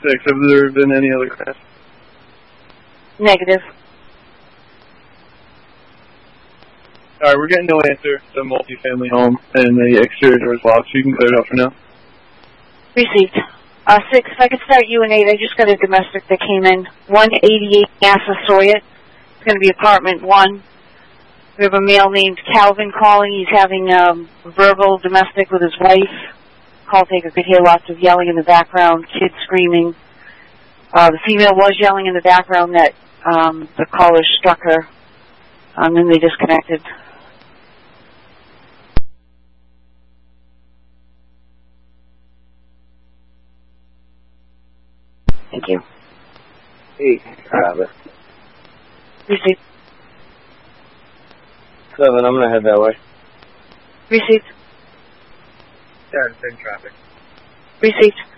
6, have there been any other crashes? Negative. Alright, we're getting no answer. It's a multi-family home, and the exterior door is locked, so you can clear it up for now. Received. 6, if I could start you and 8, I just got a domestic that came in. 188 Massasoit. It's going to be apartment 1. We have a male named Calvin calling. He's having verbal domestic with his wife. Call taker could hear lots of yelling in the background, kids screaming. The female was yelling in the background that the caller struck her, and then they disconnected. Thank you. 8, Travis. Received. 7, I'm going to head that way. Received. Yeah, it's in traffic. Received.